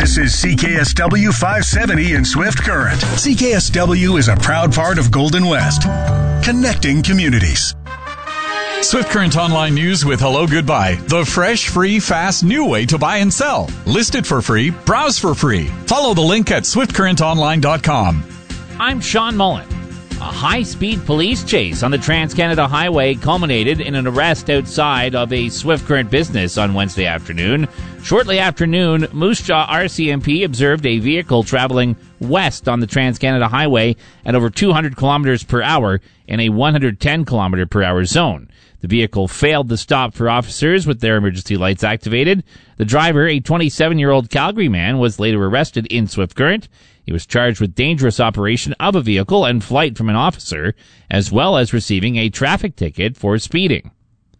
This is CKSW 570 in Swift Current. CKSW is a proud part of Golden West, connecting communities. Swift Current Online News with Hello Goodbye. The fresh, free, fast, new way to buy and sell. List it for free. Browse for free. Follow the link at swiftcurrentonline.com. I'm Sean Mullen. A high-speed police chase on the Trans-Canada Highway culminated in an arrest outside of a Swift Current business on Wednesday afternoon. Shortly after noon, Moose Jaw RCMP observed a vehicle traveling west on the Trans-Canada Highway at over 200 kilometers per hour in a 110 kilometer per hour zone. The vehicle failed to stop for officers with their emergency lights activated. The driver, a 27-year-old Calgary man, was later arrested in Swift Current. He was charged with dangerous operation of a vehicle and flight from an officer, as well as receiving a traffic ticket for speeding.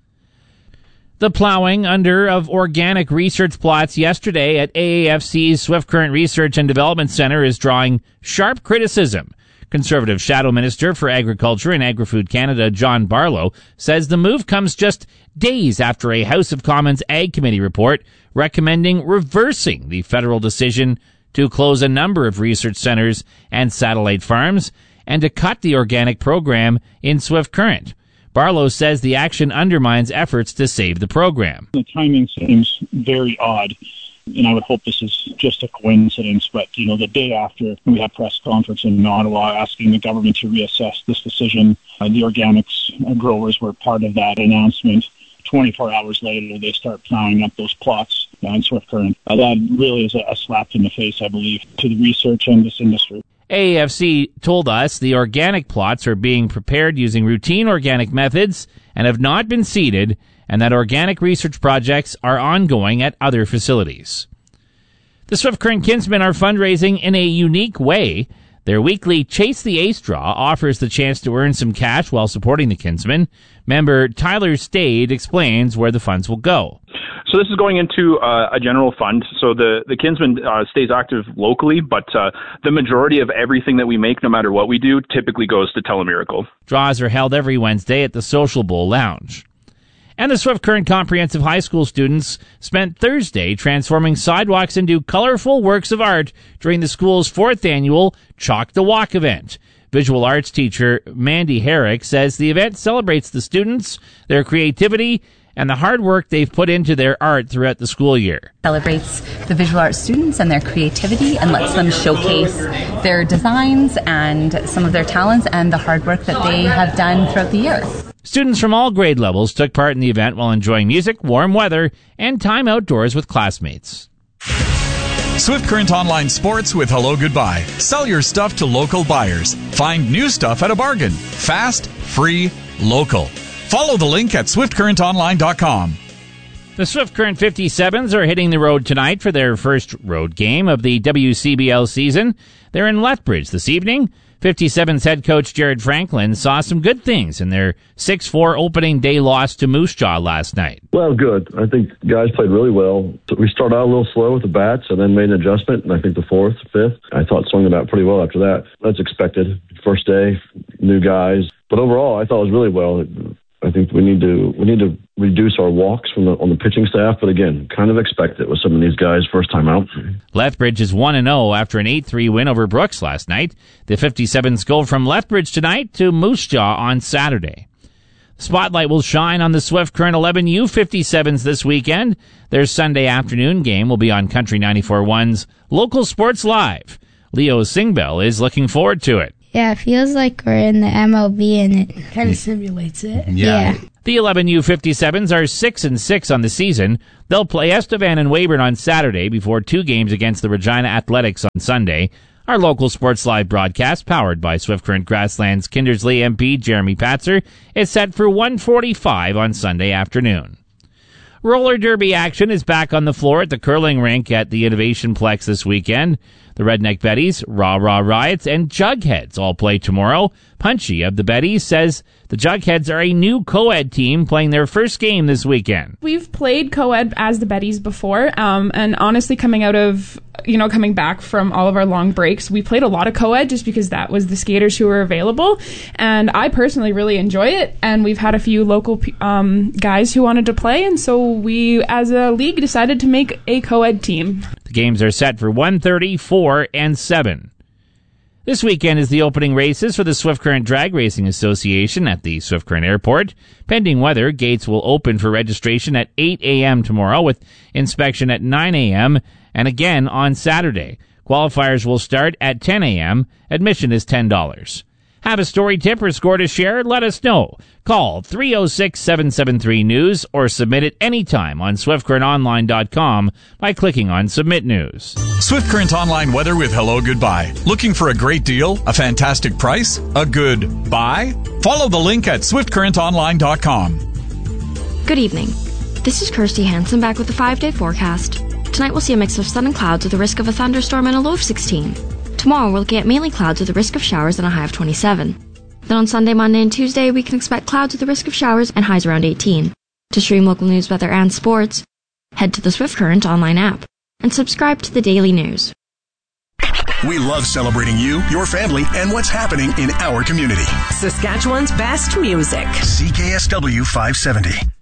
The plowing under of organic research plots yesterday at AAFC's Swift Current Research and Development Center is drawing sharp criticism. Conservative Shadow Minister for Agriculture and Agri-Food Canada, John Barlow, says the move comes just days after a House of Commons Ag Committee report recommending reversing the federal decision to close a number of research centers and satellite farms and to cut the organic program in Swift Current. Barlow says the action undermines efforts to save the program. The timing seems very odd, and I would hope this is just a coincidence, but, the day after we had a press conference in Ottawa asking the government to reassess this decision, the organics growers were part of that announcement. 24 hours later, they start plowing up those plots in Swift Current. That really is a slap in the face, I believe, to the research and this industry. AAFC told us the organic plots are being prepared using routine organic methods and have not been seeded, and that organic research projects are ongoing at other facilities. The Swift Current Kinsmen are fundraising in a unique way. Their weekly Chase the Ace Draw offers the chance to earn some cash while supporting the Kinsmen. Member Tyler Stade explains where the funds will go. So this is going into a general fund. So the Kinsmen stays active locally, but the majority of everything that we make, no matter what we do, typically goes to Telemiracle. Draws are held every Wednesday at the Social Bowl Lounge. And the Swift Current Comprehensive High School students spent Thursday transforming sidewalks into colorful works of art during the school's 4th annual Chalk the Walk event. Visual arts teacher Mandy Herrick says the event celebrates the students, their creativity, and the hard work they've put into their art throughout the school year. Celebrates the visual arts students and their creativity and lets them showcase their designs and some of their talents and the hard work that they have done throughout the year. Students from all grade levels took part in the event while enjoying music, warm weather, and time outdoors with classmates. Swift Current Online Sports with Hello Goodbye. Sell your stuff to local buyers. Find new stuff at a bargain. Fast, free, local. Follow the link at swiftcurrentonline.com. The Swift Current 57s are hitting the road tonight for their first road game of the WCBL season. They're in Lethbridge this evening. 57's head coach Jared Franklin saw some good things in their 6-4 opening day loss to Moose Jaw last night. Well, good. I think the guys played really well. We started out a little slow with the bats and then made an adjustment, and I think the 4th, 5th, I thought swung the bat pretty well after that. That's expected. First day, new guys. But overall, I thought it was really well. I think we need to reduce our walks on the pitching staff, but again, kind of expect it with some of these guys first time out. Lethbridge is 1-0 after an 8-3 win over Brooks last night. The 57s go from Lethbridge tonight to Moose Jaw on Saturday. The spotlight will shine on the Swift Current 11U 57s this weekend. Their Sunday afternoon game will be on Country 94.1's Local Sports Live. Leo Singbell is looking forward to it. Yeah, it feels like we're in the MLB and it kind of simulates it. Yeah. The 11U 57s are 6-6 on the season. They'll play Estevan and Weyburn on Saturday before 2 games against the Regina Athletics on Sunday. Our local sports live broadcast, powered by Swift Current Grasslands Kindersley MP Jeremy Patzer, is set for 1:45 on Sunday afternoon. Roller derby action is back on the floor at the curling rink at the Innovation Plex this weekend. The Redneck Betties, Rah Rah Riots, and Jugheads all play tomorrow. Punchy of the Betties says the Jugheads are a new co-ed team playing their first game this weekend. We've played co-ed as the Betties before, and honestly coming back from all of our long breaks, we played a lot of co-ed just because that was the skaters who were available, and I personally really enjoy it, and we've had a few local guys who wanted to play, and so we, as a league, decided to make a co-ed team. The The games are set for 1:30, 4, and 7. This weekend is the opening races for the Swift Current Drag Racing Association at the Swift Current Airport. Pending weather, gates will open for registration at 8 a.m. tomorrow with inspection at 9 a.m. and again on Saturday. Qualifiers will start at 10 a.m. Admission is $10. Have a story, tip, or score to share? Let us know. Call 306-773-NEWS or submit it anytime on SwiftCurrentOnline.com by clicking on Submit News. Swift Current Online weather with Hello Goodbye. Looking for a great deal? A fantastic price? A good buy? Follow the link at SwiftCurrentOnline.com. Good evening. This is Kirsty Hansen back with the 5-day forecast. Tonight we'll see a mix of sun and clouds with a risk of a thunderstorm and a low of 16. Tomorrow we're looking at mainly clouds with a risk of showers and a high of 27. Then on Sunday, Monday, and Tuesday we can expect clouds with a risk of showers and highs around 18. To stream local news, weather, and sports, head to the Swift Current online app and subscribe to the daily news. We love celebrating you, your family, and what's happening in our community. Saskatchewan's best music. CKSW 570.